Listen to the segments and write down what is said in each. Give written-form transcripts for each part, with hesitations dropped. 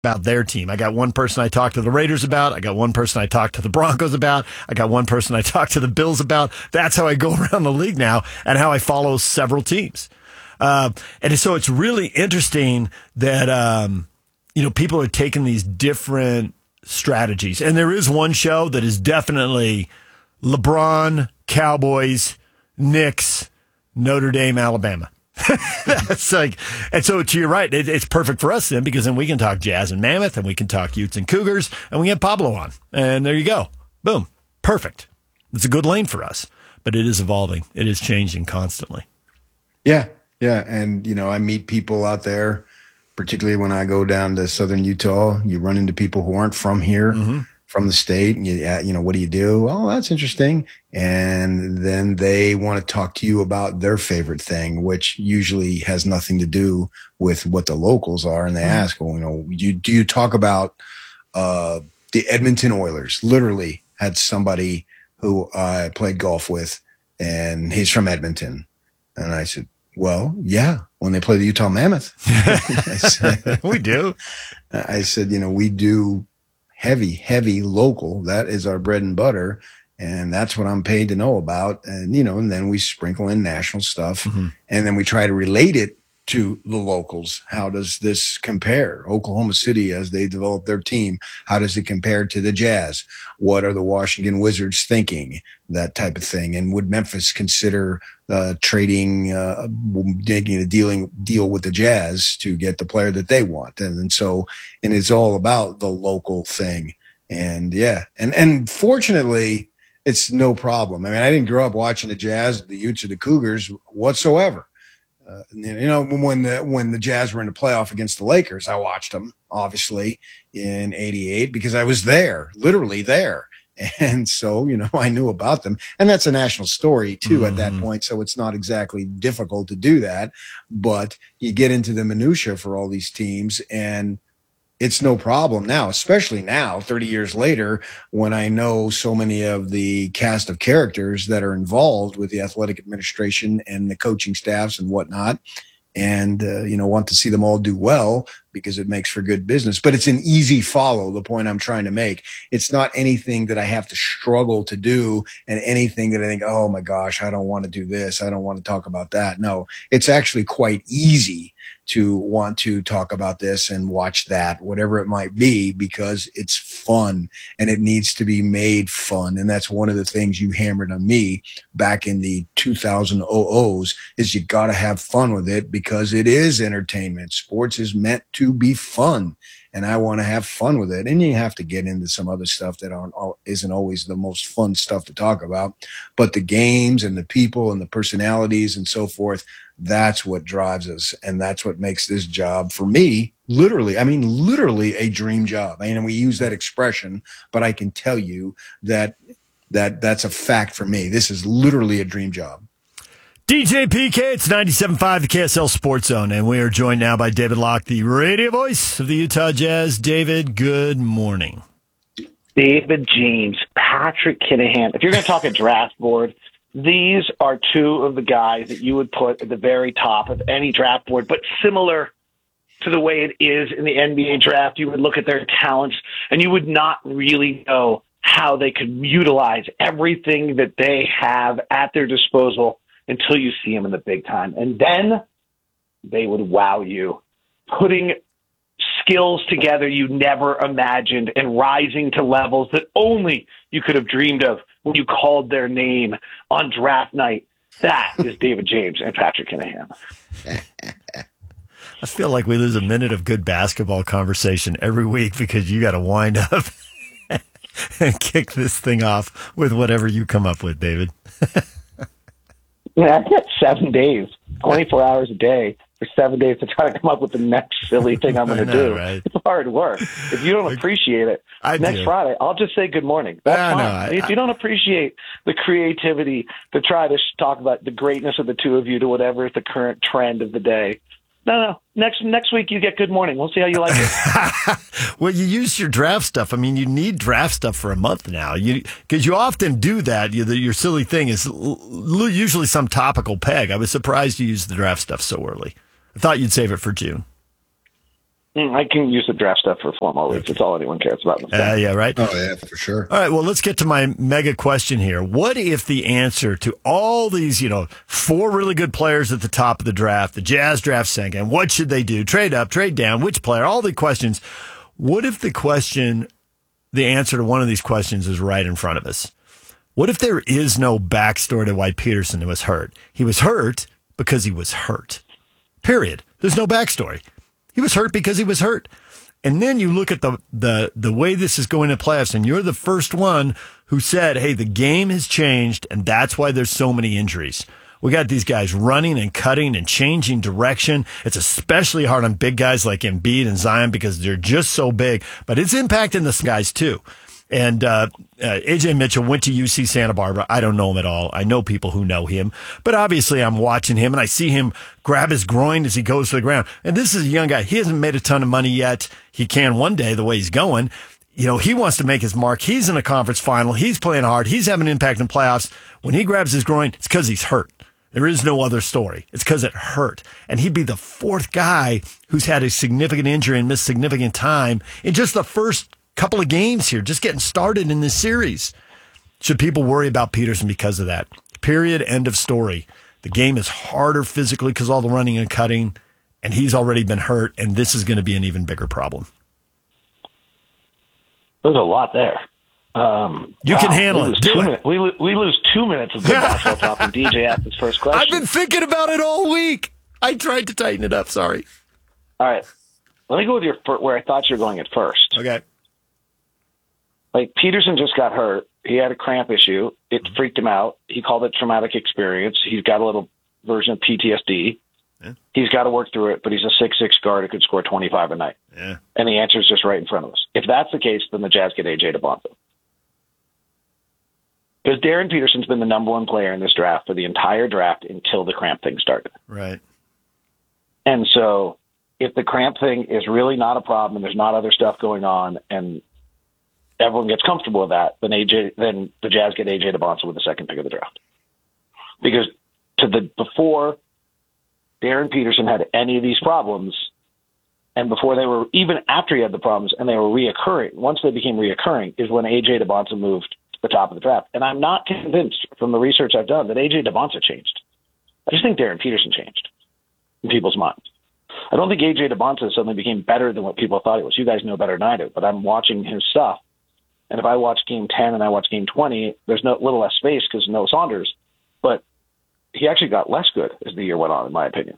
about their team. I got one person I talk to the Raiders about. I got one person I talk to the Broncos about. I got one person I talk to the Bills about. That's how I go around the league now and how I follow several teams. And so it's really interesting that, people are taking these different strategies. And there is one show that is definitely LeBron, Cowboys, Knicks, Notre Dame, Alabama. That's like, and so to your right, it's perfect for us then, because then we can talk Jazz and Mammoth, and we can talk Utes and Cougars, and we get Pablo on, and there you go, boom, perfect. It's a good lane for us, but it is evolving, it is changing constantly. Yeah, and I meet people out there, particularly when I go down to southern Utah. You run into people who aren't from here. Mm-hmm. From the state, and what do you do? Oh, that's interesting. And then they want to talk to you about their favorite thing, which usually has nothing to do with what the locals are. And they ask, well, do you talk about the Edmonton Oilers? Literally had somebody who I played golf with, and he's from Edmonton. And I said, well, yeah, when they play the Utah Mammoth. We do. I said, we do heavy local. That is our bread and butter. And that's what I'm paid to know about. And, and then we sprinkle in national stuff. Mm-hmm. And then we try to relate it to the locals. How does this compare? Oklahoma City, as they develop their team, how does it compare to the Jazz? What are the Washington Wizards thinking? That type of thing. And would Memphis consider trading, making a deal with the Jazz to get the player that they want? And it's all about the local thing. And and fortunately, it's no problem. I mean, I didn't grow up watching the Jazz, the Utes, or the Cougars whatsoever. When the Jazz were in the playoff against the Lakers, I watched them, obviously, in '88 because I was there, literally there. And so, I knew about them. And that's a national story, too, at that point. So it's not exactly difficult to do that. But you get into the minutia for all these teams, and it's no problem now, especially now, 30 years later, when I know so many of the cast of characters that are involved with the athletic administration and the coaching staffs and whatnot, and, want to see them all do well because it makes for good business. But it's an easy follow, the point I'm trying to make. It's not anything that I have to struggle to do and anything that I think, oh, my gosh, I don't want to do this. I don't want to talk about that. No, it's actually quite easy to want to talk about this and watch that, whatever it might be, because it's fun and it needs to be made fun. And that's one of the things you hammered on me back in the 2000 00s is you got to have fun with it because it is entertainment. Sports is meant to be fun. And I want to have fun with it. And you have to get into some other stuff that isn't always the most fun stuff to talk about. But the games and the people and the personalities and so forth, that's what drives us. And that's what makes this job for me, literally a dream job. And we use that expression, but I can tell you that's a fact for me. This is literally a dream job. DJ PK, it's 97.5, the KSL Sports Zone, and we are joined now by David Locke, the radio voice of the Utah Jazz. David, good morning. David James, Patrick Kinahan. If you're going to talk a draft board, these are two of the guys that you would put at the very top of any draft board, but similar to the way it is in the NBA draft. You would look at their talents, and you would not really know how they could utilize everything that they have at their disposal until you see them in the big time. And then they would wow you, putting skills together you never imagined and rising to levels that only you could have dreamed of when you called their name on draft night. That is David James and Patrick Kinahan. I feel like we lose a minute of good basketball conversation every week because you got to wind up and kick this thing off with whatever you come up with, David. Yeah, I get 7 days, 24 hours a day for 7 days to try to come up with the next silly thing I'm going to do. Right? It's hard work. If you don't appreciate it, next Friday, I'll just say good morning. That's fine. If you don't appreciate the creativity to try to talk about the greatness of the two of you to whatever is the current trend of the day, no. Next week you get good morning. We'll see how you like it. Well, you use your draft stuff. I mean, you need draft stuff for a month now. Because you often do that. Your silly thing is usually some topical peg. I was surprised you used the draft stuff so early. I thought you'd save it for June. I can use the draft stuff for 4 more weeks. It's all anyone cares about. Yeah, right. Oh, yeah, for sure. All right, well, let's get to my mega question here. What if the answer to all these, 4 really good players at the top of the draft, the Jazz draft second, what should they do? Trade up, trade down, which player, all the questions. What if the answer to one of these questions is right in front of us? What if there is no backstory to why Peterson was hurt? He was hurt because he was hurt. Period. There's no backstory. He was hurt because he was hurt. And then you look at the way this is going to playoffs, and you're the first one who said, hey, the game has changed, and that's why there's so many injuries. We got these guys running and cutting and changing direction. It's especially hard on big guys like Embiid and Zion because they're just so big, but it's impacting the guys too. And A.J. Mitchell went to UC Santa Barbara. I don't know him at all. I know people who know him. But obviously I'm watching him, and I see him grab his groin as he goes to the ground. And this is a young guy. He hasn't made a ton of money yet. He can one day the way he's going. He wants to make his mark. He's in a conference final. He's playing hard. He's having an impact in playoffs. When he grabs his groin, it's because he's hurt. There is no other story. It's because it hurt. And he'd be the 4th guy who's had a significant injury and missed significant time in just the first couple of games here, just getting started in this series. Should people worry about Peterson because of that? Period. End of story. The game is harder physically because all the running and cutting, and he's already been hurt, and this is going to be an even bigger problem. There's a lot there. You can handle it. Do it. We lose 2 minutes of good basketball talk when DJ asked his first question. I've been thinking about it all week. I tried to tighten it up. Sorry. All right. Let me go with where I thought you were going at first. Okay. Like, Peterson just got hurt. He had a cramp issue. It freaked him out. He called it traumatic experience. He's got a little version of PTSD. Yeah. He's got to work through it, but he's a 6'6" guard who could score 25 a night. Yeah. And the answer is just right in front of us. If that's the case, then the Jazz get A.J. DeBonta. Because Darren Peterson's been the number 1 player in this draft for the entire draft until the cramp thing started. Right. And so if the cramp thing is really not a problem and there's not other stuff going on and everyone gets comfortable with that, then the Jazz get A.J. DeBonta with the 2nd pick of the draft. Because before Darren Peterson had any of these problems, and before even after he had the problems and they were reoccurring, once they became reoccurring is when A.J. DeBonta moved to the top of the draft. And I'm not convinced from the research I've done that A.J. DeBonta changed. I just think Darren Peterson changed in people's minds. I don't think A.J. DeBonta suddenly became better than what people thought he was. You guys know better than I do, but I'm watching his stuff. And if I watch game 10 and I watch game 20, there's no little less space because no Saunders, but he actually got less good as the year went on, in my opinion.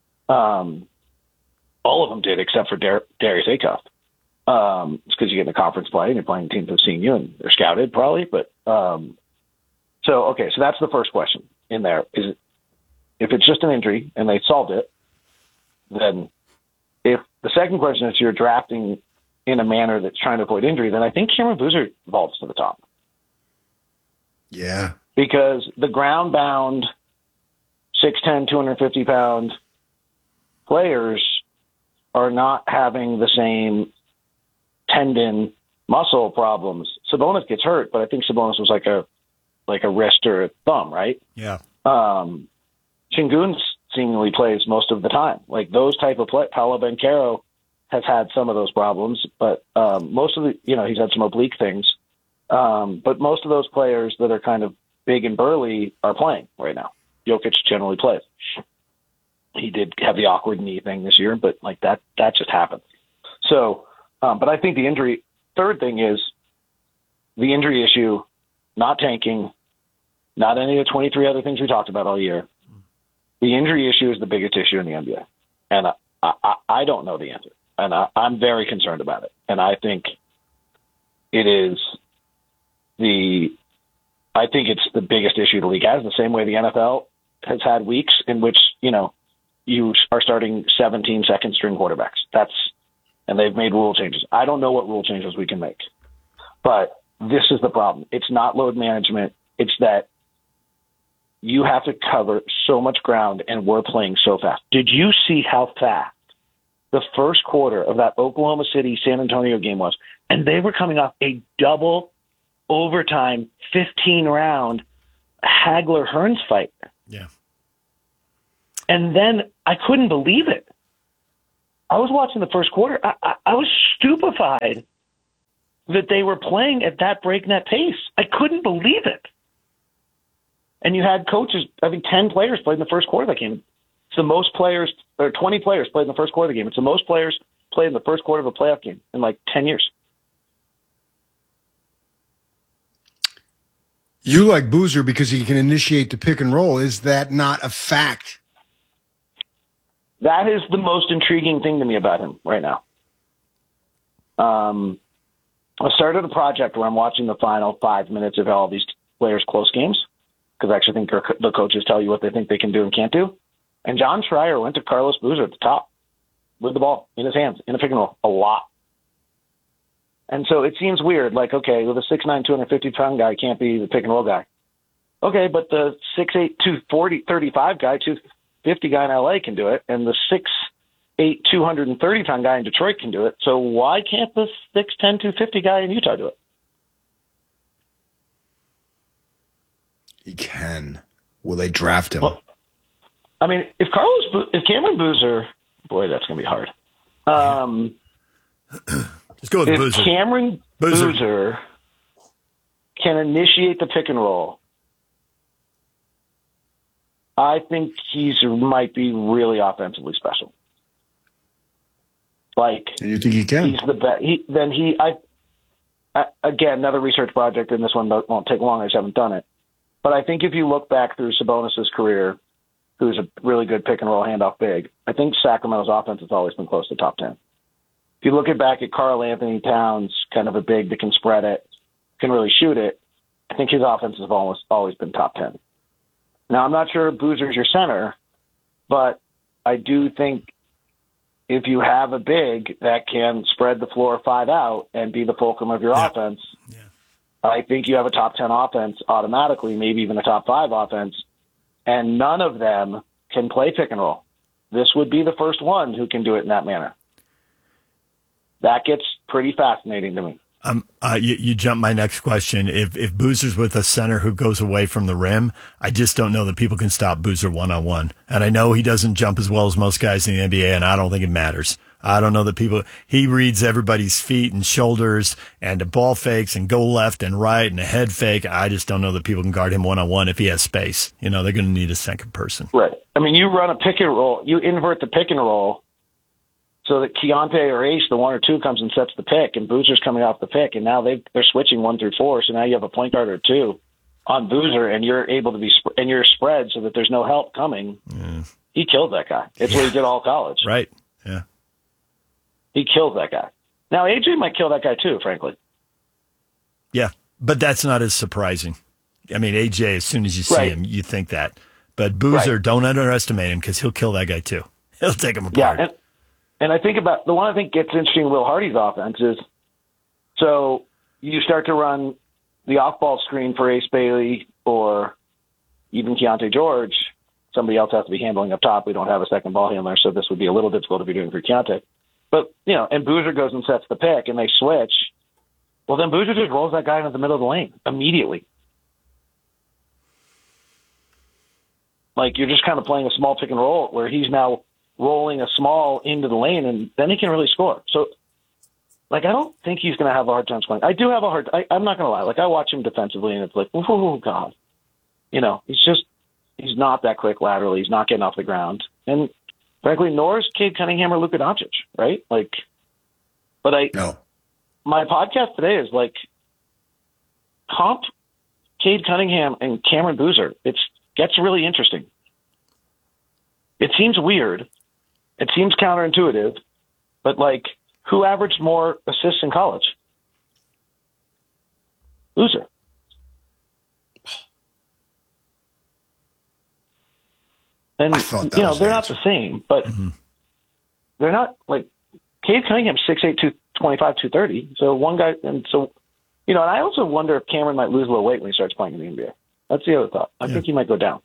All of them did except for Darius Acuff. It's because you get in the conference play and you're playing teams that have seen you and they're scouted probably. But so that's the first question in there. Is if it's just an injury and they solved it, then if the second question is you're drafting in a manner that's trying to avoid injury, then I think Cameron Boozer vaults to the top. Yeah. Because the ground-bound 6'10", 250-pound players are not having the same tendon muscle problems. Sabonis gets hurt, but I think Sabonis was like a wrist or a thumb, right? Yeah. Şengün seemingly plays most of the time. Like those type of play. Paolo Banchero has had some of those problems, but most of the, he's had some oblique things. But most of those players that are kind of big and burly are playing right now. Jokic generally plays. He did have the awkward knee thing this year, but like that just happened. So, but I think third thing is the injury issue, not tanking, not any of the 23 other things we talked about all year. The injury issue is the biggest issue in the NBA. And I don't know the answer. And I'm very concerned about it. And I think it's the biggest issue the league has, the same way the NFL has had weeks in which, you are starting 17 second string quarterbacks. And they've made rule changes. I don't know what rule changes we can make, but this is the problem. It's not load management. It's that you have to cover so much ground and we're playing so fast. Did you see how fast the first quarter of that Oklahoma City San Antonio game was? And they were coming off a double overtime 15 round Hagler Hearns fight. Yeah. And then I couldn't believe it. I was watching the first quarter. I was stupefied that they were playing at that breakneck pace. I couldn't believe it. And you had coaches, I think 10 players played in the first quarter of that game. It's the most players, or 20 players played in the first quarter of the game. It's the most players played in the first quarter of a playoff game in like 10 years. You like Boozer because he can initiate the pick and roll. Is that not a fact? That is the most intriguing thing to me about him right now. I started a project where I'm watching the final 5 minutes of all these players' close games, because I actually think the coaches tell you what they think they can do and can't do. And John Schreier went to Carlos Boozer at the top with the ball in his hands in a pick and roll a lot. And so it seems weird, like, okay, well, the 6'9", 250-pound guy can't be the pick and roll guy. Okay, but the 6'8", 240, 35 guy, 250 guy in LA can do it, and the 6'8", 230-pound guy in Detroit can do it. So why can't the 6'10", 250 guy in Utah do it? He can. Will they draft him? Well, I mean, if Cameron Boozer, boy, that's going to be hard. Just go with if Boozer. Cameron Boozer can initiate the pick and roll, I think he might be really offensively special. Like, and you think he can? He's the best. Again, another research project, and this one won't take long. I just haven't done it. But I think if you look back through Sabonis' career, who's a really good pick and roll handoff big, I think Sacramento's offense has always been close to top 10. If you look back at Karl Anthony Towns, kind of a big that can spread it, can really shoot it, I think his offense has always been top 10. Now, I'm not sure Boozer's your center, but I do think if you have a big that can spread the floor 5 out and be the fulcrum of your offense, I think you have a top 10 offense automatically, maybe even a top 5 offense, and none of them can play pick and roll. This would be the first one who can do it in that manner. That gets pretty fascinating to me. You jumped my next question. If Boozer's with a center who goes away from the rim, I just don't know that people can stop Boozer one-on-one. And I know he doesn't jump as well as most guys in the NBA, and I don't think it matters. I don't know that he reads everybody's feet and shoulders and the ball fakes and go left and right and a head fake. I just don't know that people can guard him one-on-one if he has space. They're going to need a second person. Right. I mean, you run a pick and roll, you invert the pick and roll so that Keontae or Ace, the 1 or 2, comes and sets the pick, and Boozer's coming off the pick, and now they're switching 1 through 4, so now you have a point guard or 2 on Boozer, and you're able to be and you're spread so that there's no help coming. Yeah. He killed that guy. It's what he did all college. Right. Yeah. He killed that guy. Now, AJ might kill that guy too, frankly. Yeah, but that's not as surprising. I mean, AJ, as soon as you see him, you think that. But Boozer, don't underestimate him because he'll kill that guy too. He'll take him apart. Yeah, and I think about the one I think gets interesting in Will Hardy's offense is, so you start to run the off-ball screen for Ace Bailey or even Keontae George. Somebody else has to be handling up top. We don't have a second ball handler, so this would be a little difficult to be doing for Keontae. But, and Boozer goes and sets the pick, and they switch. Well, then Boozer just rolls that guy into the middle of the lane immediately. Like, you're just kind of playing a small pick and roll where he's now rolling a small into the lane, and then he can really score. So, like, I don't think he's going to have a hard time scoring. I do have I'm not going to lie. Like, I watch him defensively, and it's like, oh, God. He's not that quick laterally. He's not getting off the ground. And, frankly, nor is Cade Cunningham or Luka Doncic, right? Like, but my podcast today is like, comp Cade Cunningham and Cameron Boozer. It gets really interesting. It seems weird. It seems counterintuitive, but like, who averaged more assists in college? Boozer. And, they're not the same, but they're not like Cade Cunningham, 6'8", 225, 230. So one guy, and I also wonder if Cameron might lose a little weight when he starts playing in the NBA. That's the other thought. I think he might go down.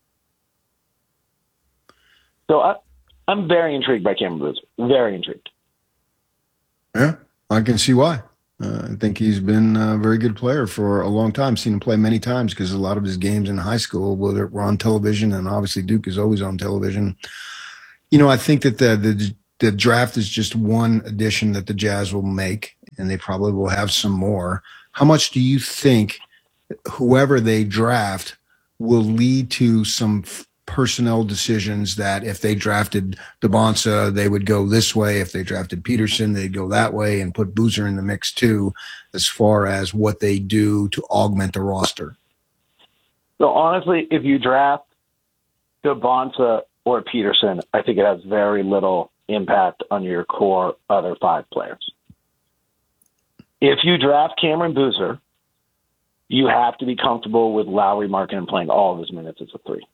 So I'm very intrigued by Cameron Boozer. Very intrigued. Yeah, I can see why. I think he's been a very good player for a long time. Seen him play many times because a lot of his games in high school were on television, and obviously Duke is always on television. I think that the the draft is just one addition that the Jazz will make, and they probably will have some more. How much do you think whoever they draft will lead to some personnel decisions that if they drafted DeBonsa, they would go this way. If they drafted Peterson, they'd go that way, and put Boozer in the mix too, as far as what they do to augment the roster? So honestly, if you draft DeBonsa or Peterson, I think it has very little impact on your core other 5 players. If you draft Cameron Boozer, you have to be comfortable with Lowry Markkanen playing all of his minutes as a 3.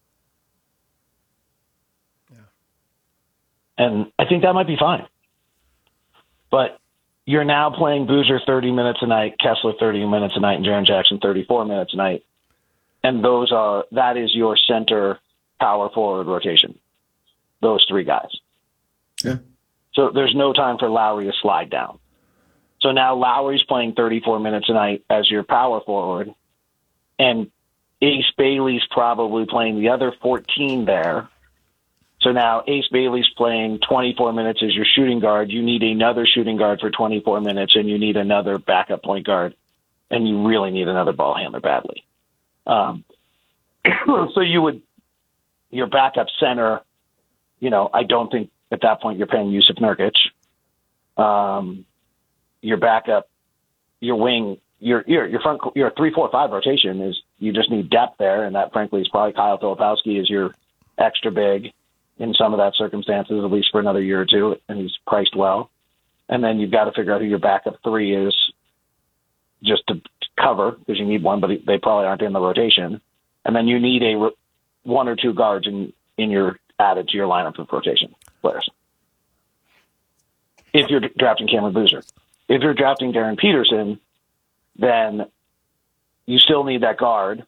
Yeah. And I think that might be fine. But you're now playing Boozer 30 minutes a night, Kessler 30 minutes a night, and Jaren Jackson 34 minutes a night. And that is your center power forward rotation. Those 3 guys. Yeah. So there's no time for Lowry to slide down. So now Lowry's playing 34 minutes a night as your power forward, and Ace Bailey's probably playing the other 14 there. So now Ace Bailey's playing 24 minutes as your shooting guard. You need another shooting guard for 24 minutes, and you need another backup point guard, and you really need another ball handler badly. So your backup center, I don't think at that point you're paying Yusuf Nurkic. Your backup, your wing, your front, your 3-4-5 rotation is, you just need depth there, and that frankly is probably Kyle Filipowski is your extra big in some of that circumstances, at least for another year or two, and he's priced well. And then you've got to figure out who your backup 3 is, just to cover, because you need one, but they probably aren't in the rotation. And then you need 1 or 2 guards in your added to your lineup of rotation players. If you're drafting Cameron Boozer. If you're drafting Darren Peterson, then you still need that guard.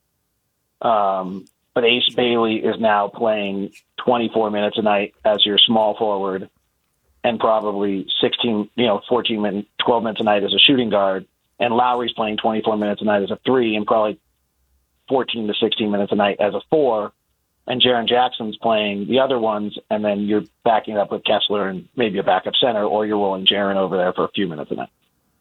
But Ace Bailey is now playing 24 minutes a night as your small forward, and probably 14 minutes, 12 minutes a night as a shooting guard. And Lowry's playing 24 minutes a night as a 3, and probably 14 to 16 minutes a night as a 4. And Jaren Jackson's playing the other ones, and then you're backing up with Kessler and maybe a backup center, or you're rolling Jaren over there for a few minutes a night.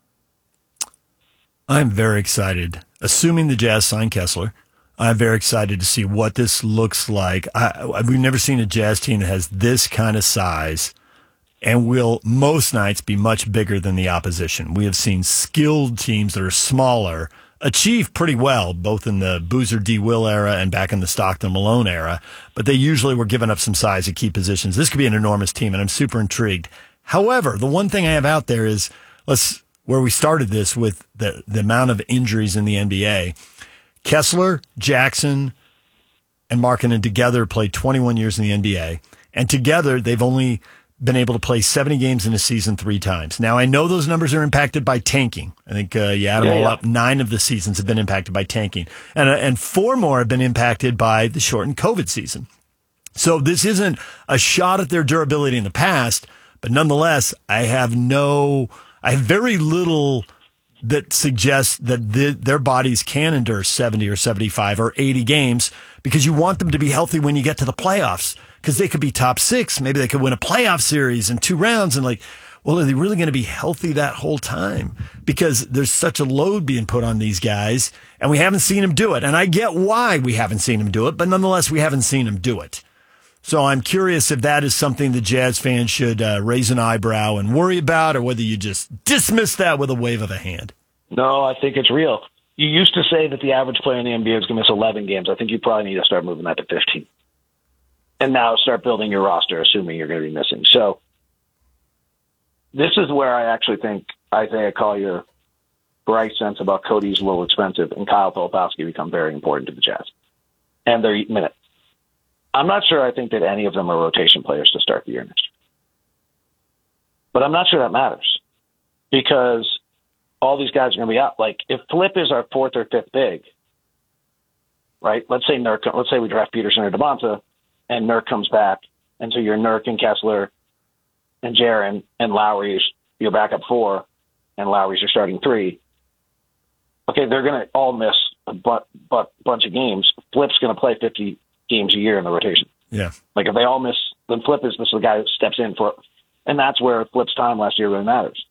I'm very excited. Assuming the Jazz sign Kessler, I'm very excited to see what this looks like. We've never seen a Jazz team that has this kind of size and will most nights be much bigger than the opposition. We have seen skilled teams that are smaller achieve pretty well, both in the Boozer D. Will era and back in the Stockton Malone era, but they usually were giving up some size at key positions. This could be an enormous team, and I'm super intrigued. However, the one thing I have out there is, where we started this with the amount of injuries in the NBA. Kessler, Jackson, and Markkanen together played 21 years in the NBA, and together they've only been able to play 70 games in a season 3 times. Now, I know those numbers are impacted by tanking. I think you add them all up, 9 of the seasons have been impacted by tanking. And 4 more have been impacted by the shortened COVID season. So this isn't a shot at their durability in the past, but nonetheless, I have very little that suggests that their bodies can endure 70 or 75 or 80 games, because you want them to be healthy when you get to the playoffs, because they could be top 6. Maybe they could win a playoff series in 2 rounds. And are they really going to be healthy that whole time? Because there's such a load being put on these guys, and we haven't seen them do it. And I get why we haven't seen them do it, but nonetheless, we haven't seen them do it. So I'm curious if that is something the Jazz fans should raise an eyebrow and worry about, or whether you just dismiss that with a wave of a hand. No, I think it's real. You used to say that the average player in the NBA is going to miss 11 games. I think you probably need to start moving that to 15. And now start building your roster, assuming you're going to be missing. So this is where I actually think Isaiah Collier, Bryce sense about Cody's a little expensive, and Kyle Filipowski become very important to the Jazz. And their minutes. I'm not sure I think that any of them are rotation players to start the year next year. But I'm not sure that matters, because all these guys are going to be out. Like, if Flip is our 4th or 5th big, right? Let's say we draft Peterson or DeBonsa, and Nurk comes back, and so you're Nurk and Kessler and Jaren, and Lowry's your backup 4, and Lowry's your starting 3. Okay, they're going to all miss a bunch of games. Flip's going to play 50 games a year in the rotation. Yeah. Like, if they all miss then Flip is the guy who steps in for, and that's where Flip's time last year really matters.